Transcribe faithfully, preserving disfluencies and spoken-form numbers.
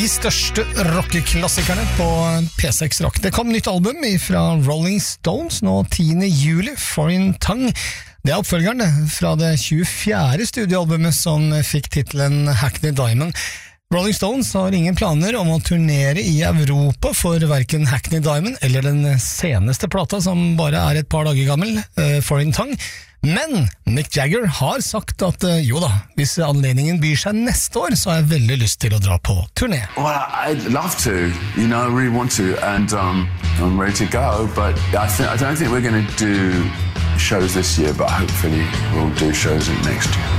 største rockeklassikerne på P seks Rock. Det kom nytt album fra Rolling Stones nå tiende juli, Foreign Tongue. Det er oppfølgeren fra det tjuefjerde studioalbumet som fikk titelen Hackney Diamond. Rolling Stones har ingen planer om å turnere i Europa for hverken Hackney Diamond eller den seneste plata som bare er et par dager gammel, uh, Foreign Tongue. Men Mick Jagger har sagt at uh, jo da, hvis anledningen byr seg neste år, så har jeg veldig lyst til å dra på turné. Well, I'd love to, you know, I really want to, and um, I'm ready to go, but I, th- I don't think we're going to do shows this year, but hopefully we'll do shows next year.